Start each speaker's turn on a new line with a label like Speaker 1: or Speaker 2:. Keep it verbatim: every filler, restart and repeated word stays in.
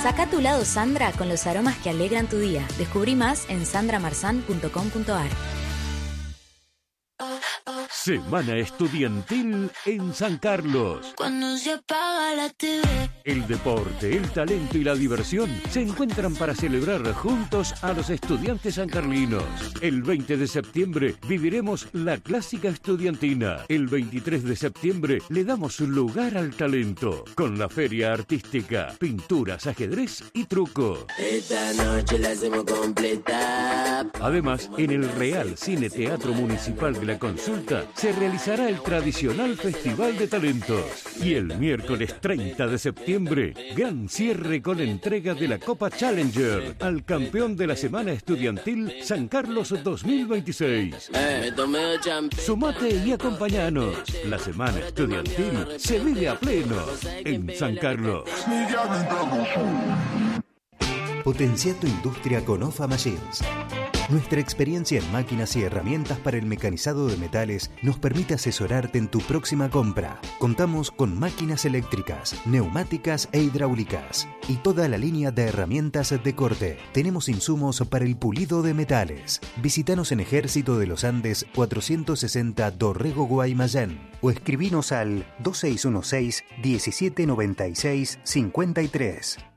Speaker 1: Saca tu lado Sandra con los aromas que alegran tu día. Descubrí más en sandra marzán punto com punto a r.
Speaker 2: Semana Estudiantil en San Carlos.
Speaker 3: Cuando se apaga la T V.
Speaker 2: El deporte, el talento y la diversión se encuentran para celebrar juntos a los estudiantes sancarlinos. El veinte de septiembre viviremos la clásica estudiantina. El veintitrés de septiembre le damos lugar al talento con la feria artística, pinturas, ajedrez y truco.
Speaker 4: Esta noche la hacemos completa.
Speaker 2: Además, en el Real Cine Teatro Municipal de la Consulta se realizará el tradicional Festival de Talentos. Y el miércoles treinta de septiembre, gran cierre con entrega de la Copa Challenger al campeón de la Semana Estudiantil San Carlos dos mil veintiséis.
Speaker 4: Eh, me tomé champ-
Speaker 2: Sumate y acompáñanos. La Semana Estudiantil se vive a pleno en San Carlos.
Speaker 5: Potencia tu industria con OFA Machines. Nuestra experiencia en máquinas y herramientas para el mecanizado de metales nos permite asesorarte en tu próxima compra. Contamos con máquinas eléctricas, neumáticas e hidráulicas y toda la línea de herramientas de corte. Tenemos insumos para el pulido de metales. Visítanos en Ejército de los Andes cuatrocientos sesenta Dorrego, Guaymallén, o escribinos al dos seis uno seis, diecisiete noventa y seis, cincuenta y tres.